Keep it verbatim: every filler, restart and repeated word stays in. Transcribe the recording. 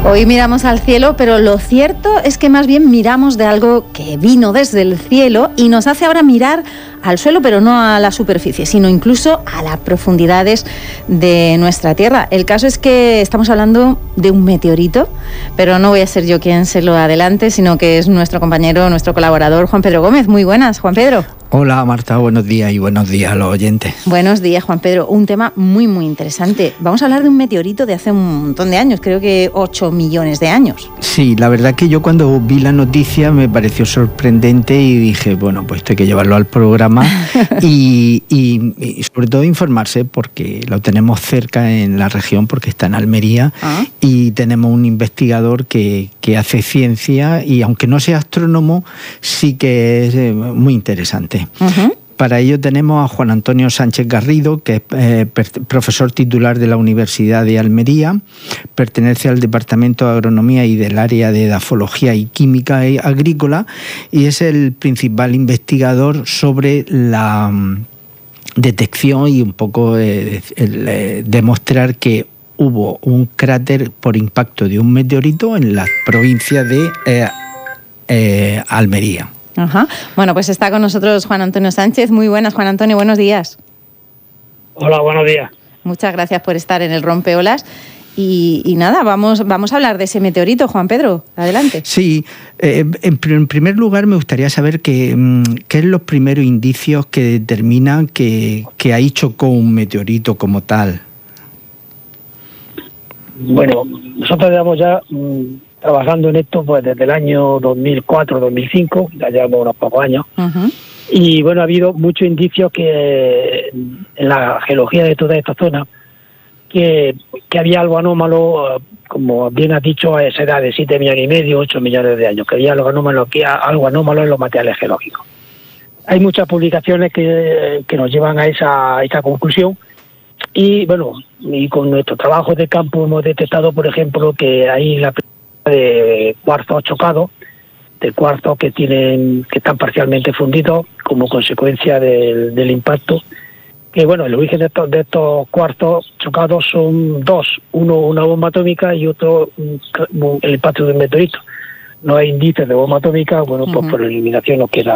Hoy miramos al cielo, pero lo cierto es que más bien miramos de algo que vino desde el cielo y nos hace ahora mirar al suelo, pero no a la superficie, sino incluso a las profundidades de nuestra Tierra. El caso es que estamos hablando de un meteorito, pero no voy a ser yo quien se lo adelante, sino que es nuestro compañero, nuestro colaborador, Juan Pedro Gómez. Muy buenas, Juan Pedro. Hola Marta, buenos días y buenos días a los oyentes. Buenos días, Juan Pedro. Un tema muy, muy interesante. Vamos a hablar de un meteorito de hace un montón de años, creo que ocho millones de años. Sí, la verdad que yo cuando vi la noticia me pareció sorprendente y dije, bueno, pues esto hay que llevarlo al programa y, y, y sobre todo informarse porque lo tenemos cerca en la región, porque está en Almería ¿Ah? y tenemos un investigador que, que hace ciencia y aunque no sea astrónomo, sí que es eh, muy interesante. Uh-huh. Para ello tenemos a Juan Antonio Sánchez Garrido, que es eh, profesor titular de la Universidad de Almería, pertenece al Departamento de Agronomía y del área de Edafología y Química Agrícola y es el principal investigador sobre la um, detección y un poco eh, el, eh, demostrar que hubo un cráter por impacto de un meteorito en la provincia de eh, eh, Almería. Ajá. Bueno, pues está con nosotros Juan Antonio Sánchez. Muy buenas, Juan Antonio, buenos días. Hola, buenos días. Muchas gracias por estar en el Rompeolas. Y, y nada, vamos, vamos a hablar de ese meteorito, Juan Pedro. Adelante. Sí, eh, en, en primer lugar me gustaría saber que, qué es los primeros indicios que determinan que, que ahí chocó un meteorito como tal. Bueno, nosotros llevamos ya mmm, trabajando en esto pues desde el año dos mil cuatro, dos mil cinco, ya llevamos unos pocos años. Uh-huh. Y bueno, ha habido muchos indicios que en la geología de toda esta zona que, que había algo anómalo, como bien has dicho, a esa edad de siete millones y medio, ocho millones de años, que había algo anómalo, que algo anómalo en los materiales geológicos. Hay muchas publicaciones que, que nos llevan a esa, a esa conclusión. Y bueno, y con nuestro trabajo de campo hemos detectado, por ejemplo, que hay la de cuarzo chocado, de cuarzo que tienen que están parcialmente fundidos como consecuencia del, del impacto. Que bueno, el origen de estos, de estos cuarzos chocados son dos, uno una bomba atómica y otro un, el impacto de un meteorito. No hay indicios de bomba atómica, bueno, pues uh-huh. por eliminación nos queda